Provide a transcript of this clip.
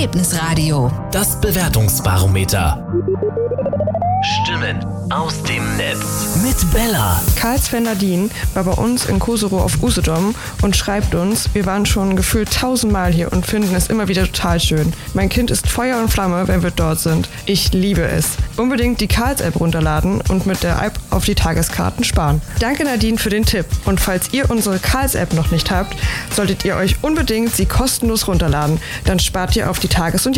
Erlebnisradio. Das Bewertungsbarometer. Stimmen aus dem Netz mit Bella. Karl-Sven Nadine war bei uns in Koserow auf Usedom und schreibt uns, wir waren schon gefühlt 1000-mal hier und finden es immer wieder total schön. Mein Kind ist Feuer und Flamme, wenn wir dort sind. Ich liebe es. Unbedingt die Karls-App runterladen und mit der App auf die Tageskarten sparen. Danke Nadine für den Tipp. Und falls ihr unsere Karls-App noch nicht habt, solltet ihr euch unbedingt sie kostenlos runterladen. Dann spart ihr auf die Tages- und